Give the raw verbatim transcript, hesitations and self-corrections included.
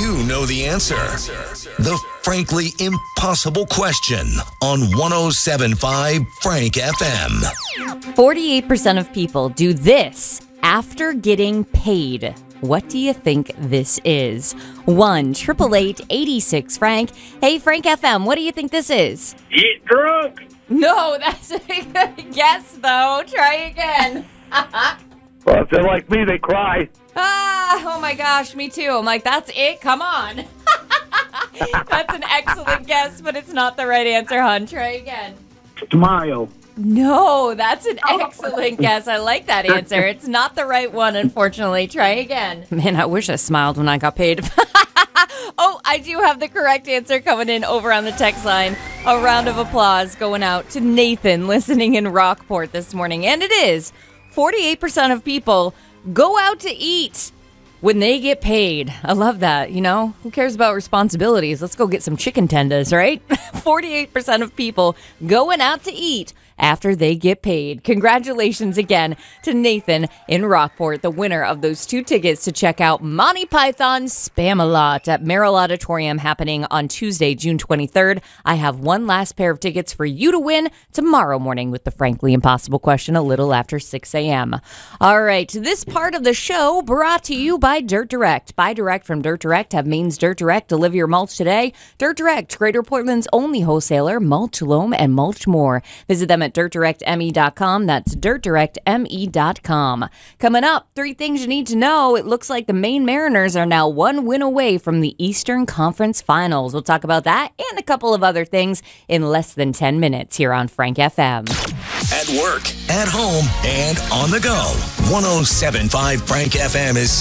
you know the answer? The frankly impossible question on one oh seven point five Frank F M. forty-eight percent of people do this after getting paid. What do you think this is? one triple eight eighty-six Frank. Hey, Frank F M, what do you think this is? Get drunk. No, that's a good guess, though. Try again. Well, if they're like me, they cry. Ah, oh my gosh, me too. I'm like, that's it? Come on. That's an excellent guess, but it's not the right answer, hon. Try again. Smile. No, that's an excellent guess. I like that answer. It's not the right one, unfortunately. Try again. Man, I wish I smiled when I got paid. Oh, I do have the correct answer coming in over on the text line. A round of applause going out to Nathan listening in Rockport this morning. And it is forty-eight percent of people go out to eat when they get paid. I love that. You know, who cares about responsibilities? Let's go get some chicken tenders, right? forty-eight percent of people going out to eat after they get paid. Congratulations again to Nathan in Rockport, the winner of those two tickets to check out Monty Python's Spam-A-Lot at Merrill Auditorium happening on Tuesday, June twenty-third. I have one last pair of tickets for you to win tomorrow morning with the Frankly Impossible question a little after six a.m. All right, this part of the show brought to you by Dirt Direct. Buy direct from Dirt Direct. Have Maine's Dirt Direct deliver your mulch today. Dirt Direct, Greater Portland's only wholesaler, mulch, loam, and mulch more. Visit them at dirt direct m e dot com. That's dirt direct m e dot com. Coming up, three things you need to know. It looks like the Maine Mariners are now one win away from the Eastern Conference Finals. We'll talk about that and a couple of other things in less than ten minutes here on Frank F M. At work, at home, and on the go. one oh seven point five Frank F M is